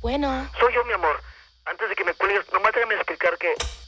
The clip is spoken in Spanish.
Bueno. Soy yo, mi amor. Antes de que me cuelgues, nomás déjame explicar que